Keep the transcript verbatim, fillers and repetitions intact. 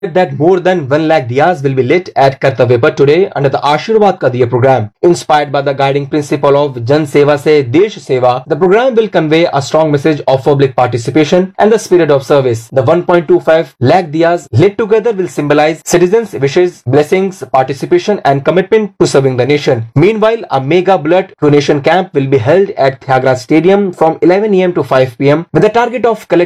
that more than one lakh diyas will be lit at Kartavya Path today under the Ashirwad Ka Diya program. Inspired by the guiding principle of Jan Seva Se Desh Seva, the program will convey a strong message of public participation and the spirit of service. The one point two five lakh diyas lit together will symbolize citizens' wishes, blessings, participation and commitment to serving the nation. Meanwhile, a mega blood donation camp will be held at Thyagara Stadium from eleven a m to five p m with the target of collecting